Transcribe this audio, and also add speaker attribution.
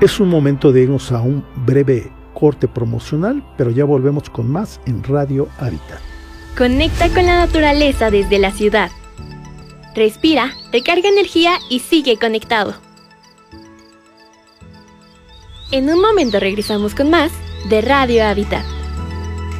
Speaker 1: Es un momento de irnos a un breve corte promocional, pero ya volvemos con más en Radio Hábitat.
Speaker 2: Conecta con la naturaleza desde la ciudad. Respira, recarga energía y sigue conectado. En un momento regresamos con más de Radio Hábitat.